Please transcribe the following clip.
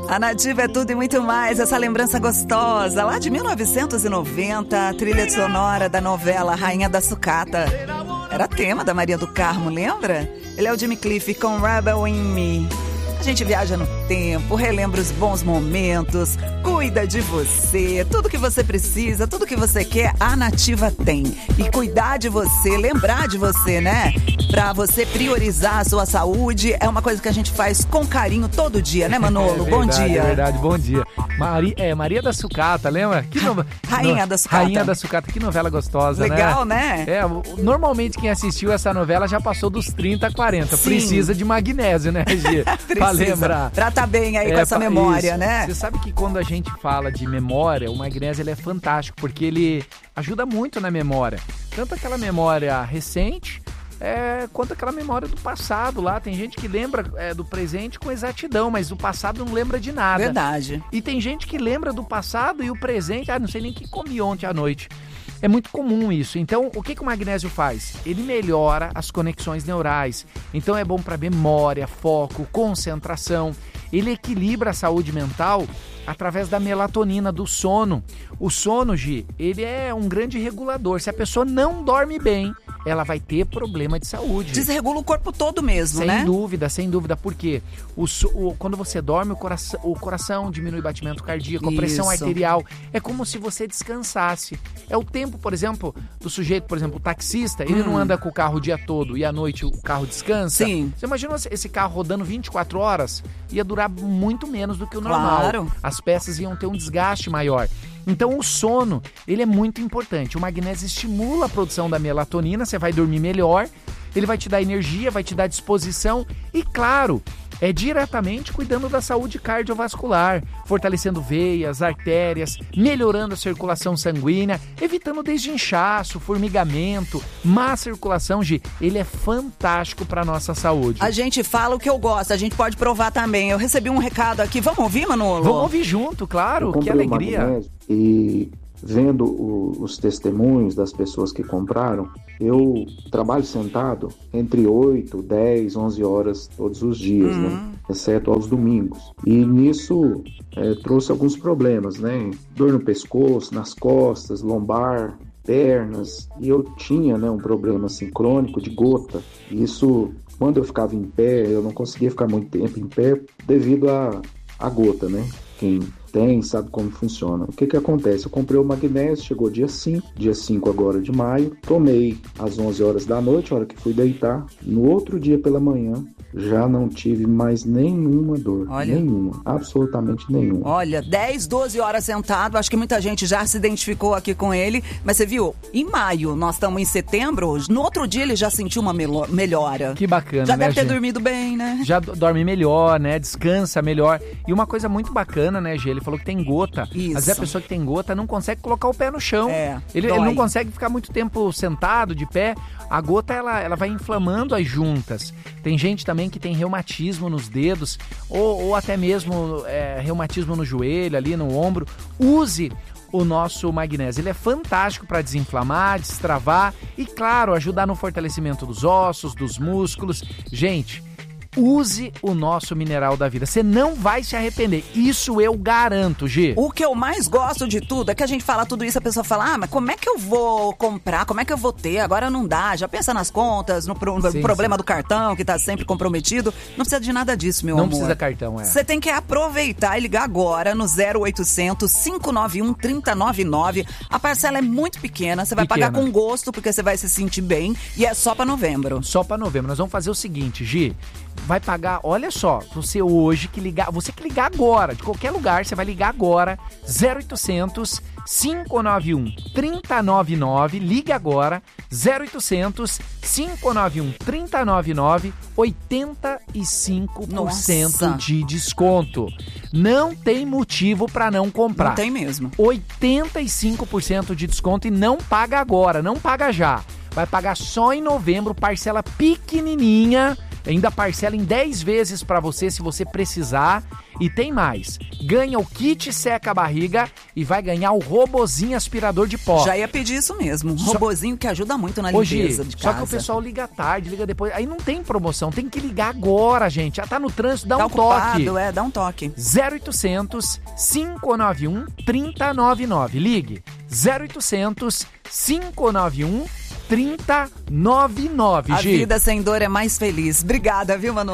A Nativa é tudo e muito mais, essa lembrança gostosa, lá de 1990, a trilha sonora da novela Rainha da Sucata. Era tema da Maria do Carmo, lembra? Ele é o Jimmy Cliff com Rebel in Me. A gente viaja no tempo, relembra os bons momentos, cuida de você, tudo que você precisa, tudo que você quer, a Nativa tem. E cuidar de você, lembrar de você, né? Pra você priorizar a sua saúde, é uma coisa que a gente faz com carinho todo dia, né, Manolo? Bom dia. É verdade, bom dia. Maria da Sucata, lembra? Rainha da Sucata. Rainha da Sucata, que novela gostosa, legal, né? Normalmente quem assistiu essa novela já passou dos 30, 40. Sim. Precisa de magnésio, né, Gi? Pra lembrar. Pra tá bem aí com essa memória, né? Você sabe que quando a gente fala de memória, o magnésio ele é fantástico, porque ele ajuda muito na memória. Tanto aquela memória recente, quanto aquela memória do passado lá. Tem gente que lembra do presente com exatidão, mas do passado não lembra de nada. Verdade. E tem gente que lembra do passado e o presente, não sei nem o que comi ontem à noite. É muito comum isso. Então, o que o magnésio faz? Ele melhora as conexões neurais. Então, é bom para memória, foco, concentração. Ele equilibra a saúde mental através da melatonina, do sono. O sono, Gi, ele é um grande regulador. Se a pessoa não dorme bem, ela vai ter problema de saúde. Desregula o corpo todo mesmo, né? Sem dúvida. Por quê? Quando você dorme, o coração diminui o batimento cardíaco, a pressão arterial. É como se você descansasse. É o tempo, por exemplo, do sujeito, por exemplo, o taxista, ele não anda com o carro o dia todo e à noite o carro descansa. Sim. Você imagina esse carro rodando 24 horas? Ia durar muito menos do que o normal. Claro. As peças iam ter um desgaste maior. Então o sono, ele é muito importante. O magnésio estimula a produção da melatonina, você vai dormir melhor, ele vai te dar energia, vai te dar disposição e, claro, é diretamente cuidando da saúde cardiovascular, fortalecendo veias, artérias, melhorando a circulação sanguínea, evitando desde inchaço, formigamento, má circulação, ele é fantástico para nossa saúde. A gente fala o que eu gosto, a gente pode provar também. Eu recebi um recado aqui, vamos ouvir, Manolo? Vamos ouvir junto, claro, que alegria. E vendo os testemunhos das pessoas que compraram, eu trabalho sentado entre 8, 10, 11 horas todos os dias, né? Exceto aos domingos. E nisso trouxe alguns problemas, né? Dor no pescoço, nas costas, lombar, pernas. E eu tinha, né, um problema assim, crônico de gota. E isso, quando eu ficava em pé, eu não conseguia ficar muito tempo em pé devido à gota, né? Quem tem, sabe como funciona. O que acontece? Eu comprei o magnésio, chegou dia 5 agora de maio, tomei às 11 horas da noite, a hora que fui deitar. No outro dia pela manhã, já não tive mais nenhuma dor. Olha. Nenhuma, absolutamente nenhuma. Olha, 10, 12 horas sentado, acho que muita gente já se identificou aqui com ele, mas você viu, em maio, nós estamos em setembro, no outro dia ele já sentiu uma melhora. Que bacana, já né, deve ter Gê? dormido bem, né? Já dorme melhor, né? Descansa melhor. E uma coisa muito bacana, né, Gê? Ele falou que tem gota. Isso. Às vezes a pessoa que tem gota não consegue colocar o pé no chão. Ele dói. não consegue ficar muito tempo sentado, de pé. A gota, ela vai inflamando as juntas. Tem gente também que tem reumatismo nos dedos, ou até mesmo reumatismo no joelho, ali no ombro. Use o nosso magnésio. Ele é fantástico para desinflamar, destravar e, claro, ajudar no fortalecimento dos ossos, dos músculos. Gente, use o nosso mineral da vida. Você não vai se arrepender. Isso eu garanto, Gi. O que eu mais gosto de tudo é que a gente fala tudo isso, a pessoa fala, mas como é que eu vou comprar? Como é que eu vou ter? Agora não dá. Já pensa nas contas, no problema do cartão, que tá sempre comprometido. Não precisa de nada disso, meu amor. Não precisa cartão, Você tem que aproveitar e ligar agora no 0800 591 3099. A parcela é muito pequena. Você vai pagar com gosto, porque você vai se sentir bem. E é só pra novembro. Só pra novembro. Nós vamos fazer o seguinte, Gi. Vai pagar, olha só, você que ligar agora, de qualquer lugar, você vai ligar agora, 0800 591 3099, liga agora, 0800 591 3099, 85% Nossa. de desconto. Não tem motivo para não comprar. Não tem mesmo. 85% de desconto e não paga agora, não paga já. Vai pagar só em novembro, parcela pequenininha. Ainda parcela em 10 vezes pra você se você precisar. E tem mais. Ganha o kit seca a barriga e vai ganhar o robozinho aspirador de pó. Já ia pedir isso mesmo. Um robozinho que ajuda muito na limpeza de casa. Só que o pessoal liga tarde, liga depois. Aí não tem promoção. Tem que ligar agora, gente. Já tá no trânsito, dá um toque. Dá um toque. 0800 591 3099. Ligue. 0800 591 3099, A vida sem dor é mais feliz. Obrigada, viu, Manu?